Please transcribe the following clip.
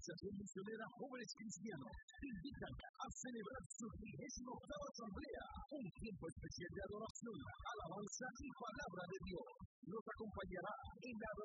Organización Misionera Jóvenes Cristianos te invitan a celebrar su 38ª asamblea, un tiempo especial de adoración, alabanza y palabra de Dios. Nos acompañará en la